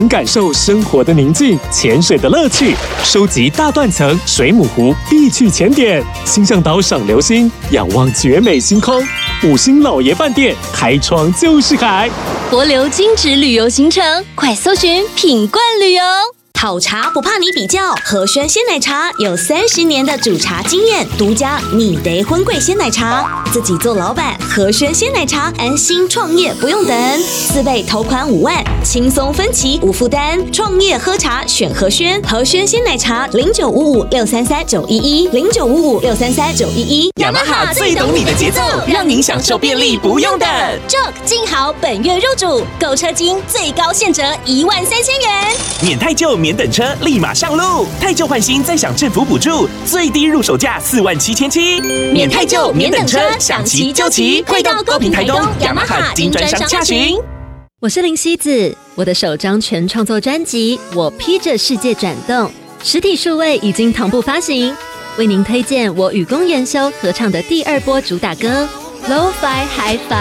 感受生活的宁静，潜水的乐趣，收集大断层、水母湖必去潜点，星象岛赏流星，仰望绝美星空，5星老爷饭店，开窗就是海。 帛琉精致旅游行程，快搜寻品冠旅游。好茶不怕你比较，和轩鲜奶茶有30年的煮茶经验，独家米德荤桂鲜奶茶，自己做老板，和轩鲜奶茶安心创业不用等，4倍头款5万，轻松分期无负担，创业喝茶选和轩，和轩鲜奶茶0955-633-911，0955-633-911。 雅马哈最懂你的节奏，让您享受便利不用等。 Joke 静好本月入主，购车金最高现折13000元， 免太旧免等车，立马上路！太旧换新再享政府补助，最低入手价47700， 免太旧免等车，想骑就骑，快到高屏台东雅马哈金专商洽询。 我是林希子，我的首张全创作专辑《我披着世界转动》实体数位已经同步发行，为您推荐我与龚元修合唱的第2波主打歌《Lo-Fi Hi-Fi》。